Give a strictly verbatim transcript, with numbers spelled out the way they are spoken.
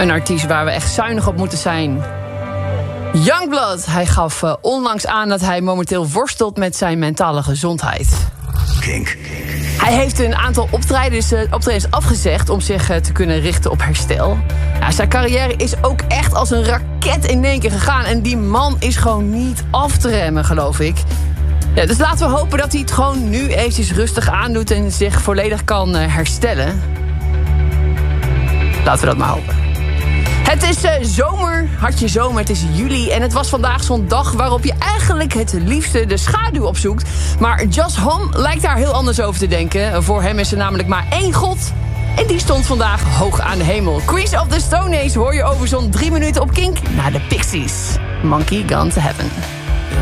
Een artiest waar we echt zuinig op moeten zijn. Youngblood, hij gaf uh, onlangs aan dat hij momenteel worstelt met zijn mentale gezondheid. Kink. Hij heeft een aantal optredens, uh, optredens afgezegd om zich uh, te kunnen richten op herstel. Ja, zijn carrière is ook echt als een raket in één keer gegaan. En die man is gewoon niet af te remmen, geloof ik. Ja, dus laten we hopen dat hij het gewoon nu eventjes rustig aandoet en zich volledig kan uh, herstellen. Laten we dat maar hopen. Het is uh, zomer, hartje zomer, het is juli en het was vandaag zo'n dag waarop je eigenlijk het liefste de schaduw opzoekt. Maar Josh Homme lijkt daar heel anders over te denken. Voor hem is er namelijk maar één god en die stond vandaag hoog aan de hemel. Queens of the Stone Age hoor je over zo'n drie minuten op Kink naar de Pixies. Monkey Gone to Heaven.